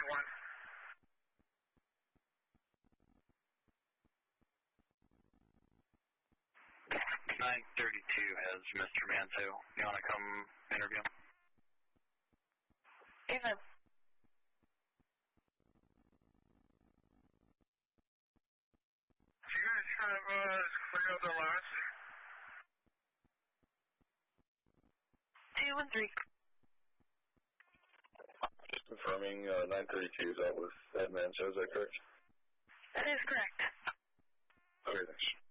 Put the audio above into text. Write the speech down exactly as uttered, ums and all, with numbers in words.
one. nine thirty-two has Mister Manto. You want to come interview him? Yeah. Do you guys have uh, clear other lines? Two and three. Just confirming, uh, nine thirty-two is out with Ed Manto, is that correct? That is correct. Okay, thanks.